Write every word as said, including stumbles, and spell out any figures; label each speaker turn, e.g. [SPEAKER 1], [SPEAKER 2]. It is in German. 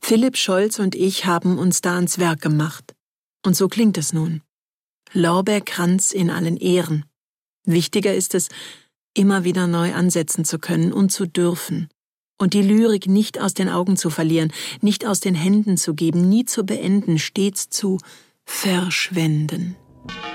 [SPEAKER 1] Philipp Scholz und ich haben uns da ans Werk gemacht. Und so klingt es nun. Lorbeerkranz in allen Ehren. Wichtiger ist es, immer wieder neu ansetzen zu können und zu dürfen. Und die Lyrik nicht aus den Augen zu verlieren, nicht aus den Händen zu geben, nie zu beenden, stets zu verschwenden.